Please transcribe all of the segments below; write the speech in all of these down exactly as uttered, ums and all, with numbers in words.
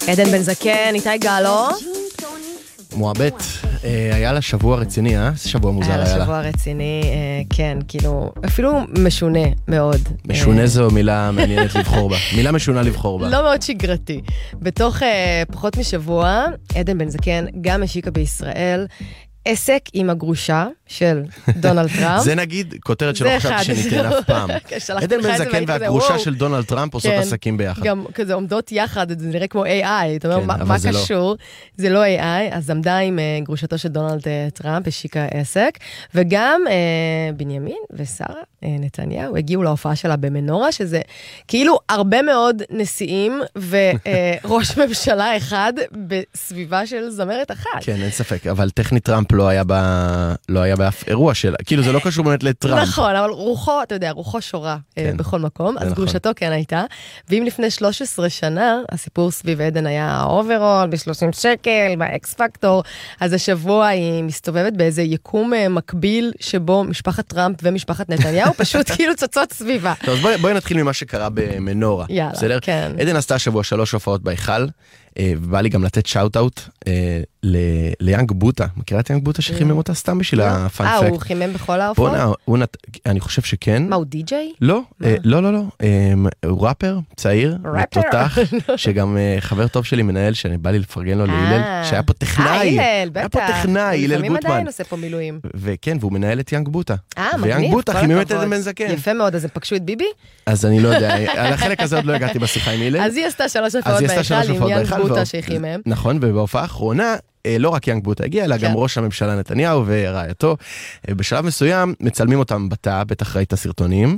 עדן בן זקן, איתי גלו. מועבט, היה לה שבוע רציני, אה? זה שבוע מוזר היה לה. היה לה שבוע רציני, כן, כאילו, אפילו משונה מאוד. משונה זו מילה מעניינת לבחור בה. מילה משונה לבחור בה. לא מאוד שגרתי. בתוך פחות משבוע, עדן בן זקן גם השיקה בישראל עסק עם הגרושה של דונלד טראמפ. זה נגיד כותרת שלא חשבתי שניתן אף פעם. עדן בן זקן והגרושה של דונלד טראמפ עושות עסקים ביחד. גם כזה עומדות יחד, זה נראה כמו איי איי, אתה אומר, מה קשור? זה לא איי איי, אז עמדה עם גרושתו של דונלד טראמפ, השיקה עסק, וגם בנימין ושרה נתניהו הגיעו להופעה שלה במנורה, שזה כאילו הרבה מאוד נשיאים וראש ממשלה אחד בסביבה של זמרת אחת. כן, אין ספק, אבל טכנית טראמפ לא היה לא היה באף אירוע שלה, כאילו זה לא קשור באמת לטראמפ. נכון, אבל רוחו, אתה יודע, רוחו שורה בכל מקום, אז גרושתו כן הייתה, ואם לפני שלוש עשרה שנה, הסיפור סביב עדן היה האוברול, ב-שלושים שקל, באקס פקטור, אז השבוע היא מסתובבת באיזה יקום מקביל, שבו משפחת טראמפ ומשפחת נתניהו, פשוט כאילו צוצות סביבה. טוב, אז בואי נתחיל ממה שקרה במנורה. יאללה, כן. עדן עשתה השבוע שלוש הופעות בהיכל, ובא לי גם לתת שאוט-אוט ליאנג בוטה. מכירה את יאנג בוטה שחימם אותה סתם בשביל הפאנפקט? אה, הוא חימם בכל ההופעות? אני חושב שכן. מה, הוא די-ג'יי? לא, לא, לא, לא. הוא ראפר, צעיר, תותח, שגם חבר טוב שלי מנהל, שאני בא לי לפרגן לו להילל, שהיה פה טכנאי. אה, הלל, בטח. היה פה טכנאי, הלל גוטמן. לפעמים עדיין עושה פה מילואים. וכן, והוא מנהל את יאנג בוטה. אה, מגניב, ויאנג בוטה חימם את עדן בן זקן. יפה מאוד, אז הם פגשו את ביבי? אז אני לא יודע, על החלק הזה עוד לא הגעתי בשיחה עם הלל. אז היא עשתה שלוש הופעות בהיכל עם יאנג בוטה שחימם. נכון, ובהופעה האחרונה, לא רק יאנג בוטה הגיע, אלא גם ראש הממשלה נתניהו ורעייתו. בשלב מסוים מצלמים אותם בתא, בטח ראית הסרטונים.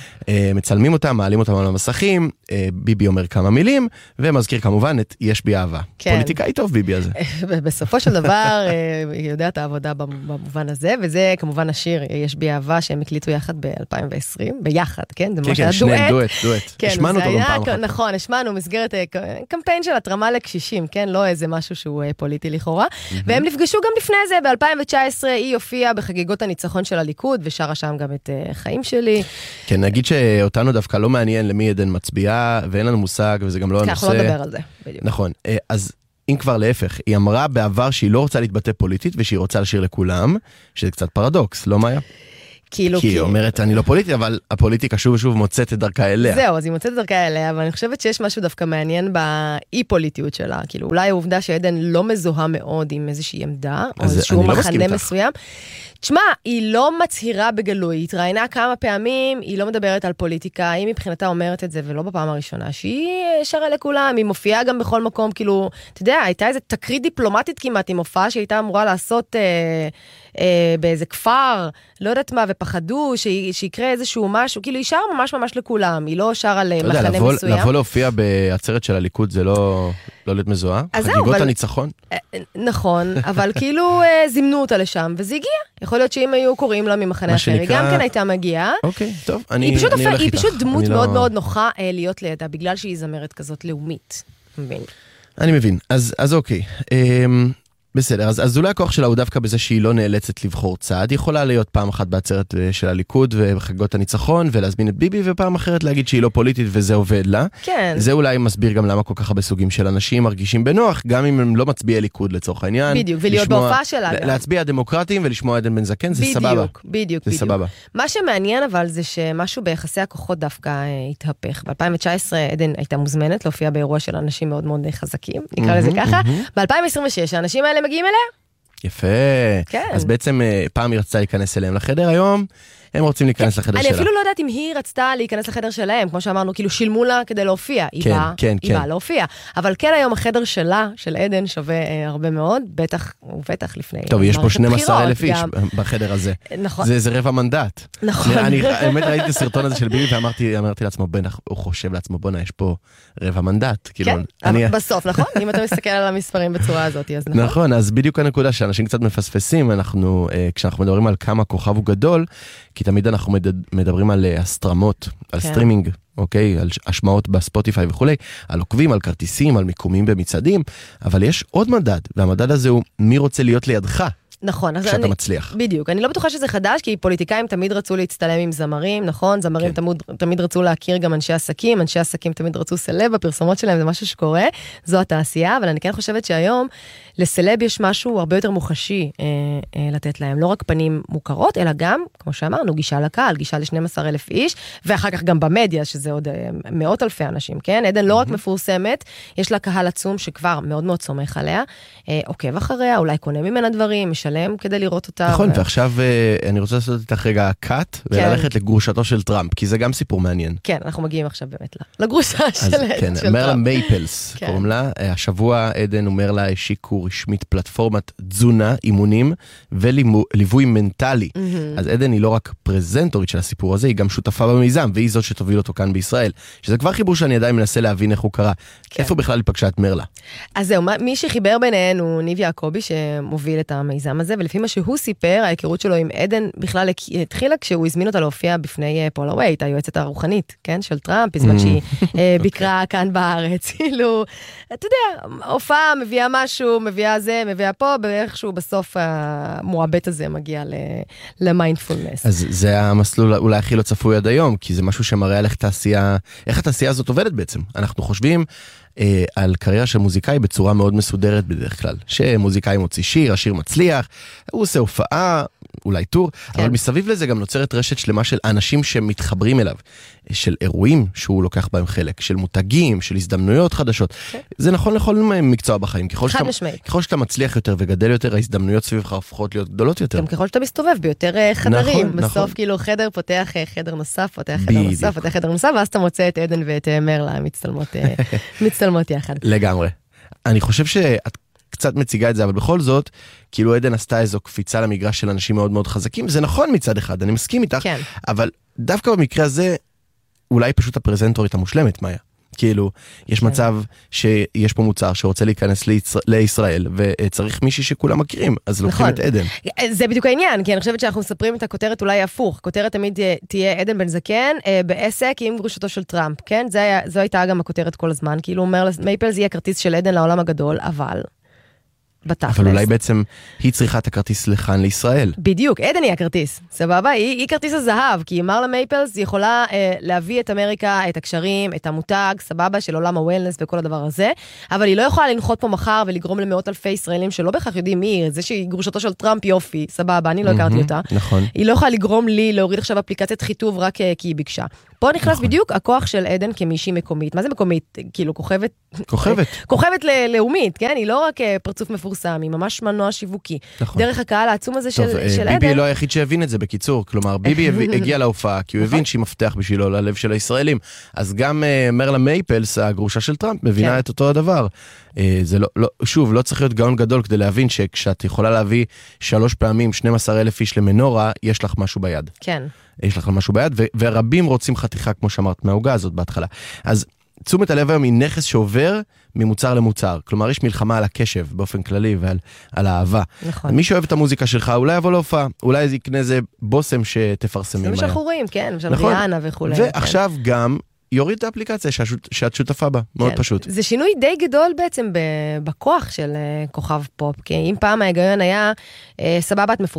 מצלמים אותם, מעלים אותם על המסכים, ביבי אומר כמה מילים, ומזכיר כמובן את יש בי אהבה. פוליטיקאי טוב ביבי הזה. בסופו של דבר, יודע את העבודה במובן הזה, וזה כמובן השיר יש בי אהבה, שהם הקליטו יחד ב-אלפיים ועשרים, ביחד, כן? כן, כן, שניהם דואט, דואט. השמענו אותו גם פעם אחת. נכון, השמענו מסגרת קמפיין של התרמה לקשישים, כן? לא איזה משהו שהוא פוליטי לכאורה. והם נפגשו גם לפני זה, ב-אלפיים תשע עשרה היא הופיעה בחגיגות הניצחון של הליכוד, ושרה שם גם את חיים שלי. כן, נגיד שאותנו דווקא לא מעניין למי עדן מצביעה, ואין לנו מושג, וזה גם לא הנושא. אנחנו לא נדבר על זה, בדיוק. נכון, אז אם כבר להפך, היא אמרה בעבר שהיא לא רוצה להתבטא פוליטית, ושהיא רוצה לשיר לכולם, שזה קצת פרדוקס, לא מאיה? כאילו, כי היא אומרת, אני לא פוליטית, אבל הפוליטיקה שוב ושוב מוצאת את דרכה אליה. זהו, אז היא מוצאת את דרכה אליה, אבל אני חושבת שיש משהו דווקא מעניין באי-פוליטיות שלה. כאילו, אולי העובדה שעדן לא מזוהה מאוד עם איזושהי עמדה, או איזשהו מחנה מסוים. תשמע, היא לא מצהירה בגלוי, היא התראיינה כמה פעמים, היא לא מדברת על פוליטיקה, היא מבחינתה אומרת את זה, ולא בפעם הראשונה, שהיא שרה לכולם, היא מופיעה גם בכל מקום, כאילו, אתה יודע, הייתה איזו תקרית דיפלומטית כמעט, עם הופעה שהייתה אמורה לעשות אה, אה, באיזה כפר, לא יודעת מה, ופחדו שיקרה איזשהו משהו, כאילו, היא שרה ממש ממש לכולם, היא לא שרה למחנה לבוא, מסוים. לבוא להופיע בעצרת של הליכוד, זה לא, לא להיות מזוהה? חגיגות אבל, הניצחון? נכון, אבל כאילו זימנו אותה לשם, וזה הגיע. יכול להיות שאם היו קוראים לה ממחנה אחר, היא גם כן הייתה מגיעה. אוקיי, טוב, אני היא פשוט, אני היא פשוט דמות מאוד מאוד נוחה להיות לידה, בגלל שהיא זמרת כזאת לאומית. מבין? אני מבין, אז, אז אוקיי. בסדר, אז, אז אולי הכוח שלה הוא דווקא בזה שהיא לא נאלצת לבחור צעד, היא יכולה להיות פעם אחת בעצרת של הליכוד ובחגיגות הניצחון ולהזמין את ביבי, ופעם אחרת להגיד שהיא לא פוליטית וזה עובד לה. כן. זה אולי מסביר גם למה כל כך הרבה סוגים של אנשים מרגישים בנוח, גם אם הם לא מצביעי ליכוד לצורך העניין. בדיוק, ולהיות בהופעה שלה. להצביע דמוקרטים ולשמוע עדן בן זקן, זה בדיוק, סבבה. בדיוק, בדיוק. זה סבבה. מה שמעניין אבל זה שמשהו ביחסי הכוחות דווקא התהפך. ב-אלפיים תשע עשרה עדן הייתה מוזמנת להופיע באירוע של אנשים מאוד מאוד חזקים, נקרא לזה ככה. ב-אלפיים עשרים ושש האנשים האלה מגיעים אליה. יפה. כן. אז בעצם פעם היא רצתה להיכנס אליהם לחדר, היום הם רוצים להיכנס לחדר שלה. אני אפילו לא יודעת אם היא רצתה להיכנס לחדר שלהם, כמו שאמרנו, כאילו שילמו לה כדי להופיע. היא באה, היא באה להופיע. אבל כן היום החדר שלה, של עדן, שווה הרבה מאוד, בטח ובטח לפני. טוב, יש פה שנים עשר אלף איש בחדר הזה. נכון. זה רב המנדט. נכון. אני באמת ראיתי את הסרטון הזה של ביבי, ואמרתי לעצמו, הוא חושב לעצמו, בונה, יש פה רב המנדט. כן, בסוף, נכון? אם אתה מסתכל על המספרים בצורה הזאת, אז נכון. נכון, אז בדיוק הנקודה שאנשים קצת מפספסים, אנחנו, כשאנחנו מדברים על כמה כוכב הוא גדול, כי תמיד אנחנו מדברים על הסטרמות, על סטרימינג, אוקיי? על השמעות בספוטיפיי וכולי, על עוקבים, על כרטיסים, על מיקומים במצעדים, אבל יש עוד מדד, והמדד הזה הוא מי רוצה להיות לידך. נכון. כשאתה אני, מצליח. בדיוק. אני לא בטוחה שזה חדש, כי פוליטיקאים תמיד רצו להצטלם עם זמרים, נכון? זמרים כן. תמיד, תמיד רצו להכיר גם אנשי עסקים, אנשי עסקים תמיד רצו סלב, הפרסומות שלהם זה משהו שקורה, זו התעשייה, אבל אני כן חושבת שהיום לסלב יש משהו הרבה יותר מוחשי אה, אה, לתת להם, לא רק פנים מוכרות, אלא גם, כמו שאמרנו, גישה לקהל, גישה ל-שנים עשר אלף איש, ואחר כך גם במדיה, שזה עוד אה, מאות אלפי אנשים, כן? עדן לא רק מפורסמת, יש לה קהל עצום שכבר מאוד מאוד סומך עליה, אה, עוקב אחריה, אולי קונה ממנה דברים, משלם כדי לראות אותה. נכון, ועכשיו אני רוצה לעשות איתך רגע קאט, וללכת לגרושתו של טראמפ, כי זה גם סיפור מעניין. כן, אנחנו מגיעים עכשיו באמת לגרושה של טראמפ. מרלה מייפלס, קוראים לה, השבוע עדן ומרלה השיקו רשמית פלטפורמת תזונה, אימונים, וליווי מנטלי. אז עדן היא לא רק פרזנטורית של הסיפור הזה, היא גם שותפה במיזם, והיא זאת שתוביל אותו כאן בישראל. שזה כבר חיבור שאני עדיין מנסה להבין איך הוא קרה. איפה בכלל היא פגשה את מרלה? אז זהו, מי שחיבר ביניהן הוא ניב יעקבי, שמוביל את המיזם הזה, ולפי מה שהוא סיפר, ההיכרות שלו עם עדן בכלל התחילה כשהוא הזמין אותה להופיע בפני פולה ווייט, היועצת הרוחנית, כן, של טראמפ, בזמן שהיא ביקרה כאן בארץ. כאילו, אתה יודע, הופעה מביאה משהו, מביאה זה, מביאה פה, באיכשהו בסוף המועבט הזה מגיע למיינדפולנס. אז זה המסלול אולי הכי לא צפוי עד היום, כי זה משהו שמראה על איך תעשייה, איך התעשייה הזאת עובדת בעצם. אנחנו חושבים על קריירה של מוזיקאי בצורה מאוד מסודרת בדרך כלל, שמוזיקאי מוציא שיר, השיר מצליח, הוא עושה הופעה, אולי טור, כן. אבל מסביב לזה גם נוצרת רשת שלמה של אנשים שמתחברים אליו, של אירועים שהוא לוקח בהם חלק, של מותגים, של הזדמנויות חדשות. כן. זה נכון לכל מקצוע בחיים. ככל שאתה, ככל שאתה מצליח יותר וגדל יותר, ההזדמנויות סביבך הופכות להיות גדולות יותר. גם ככל שאתה מסתובב ביותר חדרים. נכון, בסוף נכון. כאילו חדר פותח חדר נוסף, פותח חדר בדיוק. נוסף, פותח חדר נוסף, ואז אתה מוצא את עדן ואת מרלה מצטלמות, מצטלמות יחד. לגמרי. אני חושב שאת קצת מציגה את זה, אבל בכל זאת, כאילו עדן עשתה איזו קפיצה למגרש של אנשים מאוד מאוד חזקים, זה נכון מצד אחד, אני מסכים איתך, כן. אבל דווקא במקרה הזה, אולי פשוט הפרזנטורית המושלמת, מאיה. כאילו, יש כן. מצב שיש פה מוצר שרוצה להיכנס לישראל, לישראל וצריך מישהי שכולם מכירים, אז לוקחים נכון. את עדן. זה בדיוק העניין, כי אני חושבת שאנחנו מספרים את הכותרת אולי הפוך, הכותרת תמיד תהיה עדן בן זקן, בעסק עם גרושתו של טראמפ, כן? זה היה, זו הייתה גם הכותרת כל הזמן, כאילו אומר, מייפלס יהיה כרטיס של עדן לעולם הגדול, אבל... בתכלס. אבל אולי בעצם היא צריכה את הכרטיס לכאן לישראל. בדיוק, עדן היא הכרטיס, סבבה? היא, היא כרטיס הזהב, כי מרלה מייפלס יכולה אה, להביא את אמריקה, את הקשרים, את המותג, סבבה, של עולם הוולנס וכל הדבר הזה, אבל היא לא יכולה לנחות פה מחר ולגרום למאות אלפי ישראלים שלא בכך יודעים מי, זה שהיא גרושתו של טראמפ יופי, סבבה, אני לא הכרתי אותה. נכון. היא לא יכולה לגרום לי להוריד עכשיו אפליקציית חיתוב רק אה, כי היא ביקשה. פה נכנס נכון. בדיוק הכוח של עדן כמישהי מקומית. מה זה מקומית? כאילו כוכבת... כוכבת. כוכבת לאומית, כן? היא לא רק פרצוף מפורסם, היא ממש מנוע שיווקי. נכון. דרך הקהל העצום הזה טוב, של, של ביבי עדן. ביבי לא היחיד שהבין את זה בקיצור. כלומר, ביבי הגיע להופעה, כי הוא הבין שהיא מפתח בשבילו ללב של הישראלים. אז גם uh, מרלה מייפלס, הגרושה של טראמפ, מבינה כן. את אותו הדבר. Uh, זה לא, לא, שוב, לא צריך להיות גאון גדול כדי להבין שכשאת יכולה להביא שלוש פעמים שנים עשר אלף איש למנורה, יש לך משהו ביד. כן. יש לך משהו ביד, ו- ורבים רוצים חתיכה, כמו שאמרת, מההוגה הזאת בהתחלה. אז תשומת הלב היום היא נכס שעובר ממוצר למוצר. כלומר, יש מלחמה על הקשב באופן כללי ועל על האהבה. נכון. מי שאוהב את המוזיקה שלך, אולי יבוא להופעה, אולי יקנה איזה בושם שתפרסמים. זה משחורים, כן, למשל נכון. ריאנה וכו'. ועכשיו כן. גם... יוריד את האפליקציה שאת, שאת שותפה בה, מאוד כן. פשוט. זה שינוי די גדול בעצם בכוח של כוכב פופ, כי אם פעם ההיגיון היה סבבה את מפורסמת,